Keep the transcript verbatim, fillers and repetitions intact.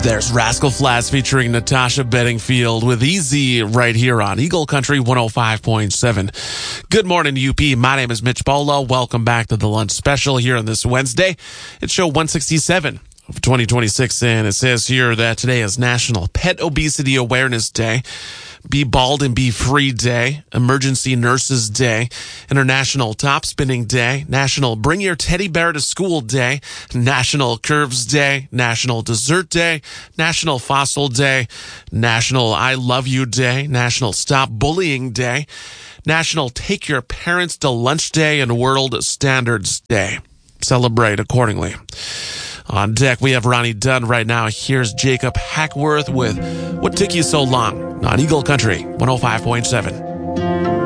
There's Rascal Flatts featuring Natasha Bedingfield with Easy right here on Eagle Country one oh five point seven. Good morning, U P. My name is Mitch Bolo. Welcome back to the lunch special here on this Wednesday. It's show one sixty-seven of twenty twenty-six, and it says here that today is National Pet Obesity Awareness Day, Be Bald and Be Free Day, Emergency Nurses Day, International Top Spinning Day, National Bring Your Teddy Bear to School Day, National Curves Day, National Dessert Day, National Fossil Day, National I Love You Day, National Stop Bullying Day, National Take Your Parents to Lunch Day, and World Standards Day. Celebrate accordingly. On deck, we have Ronnie Dunn right now. Here's Jacob Hackworth with What Took You So Long on Eagle Country one oh five point seven.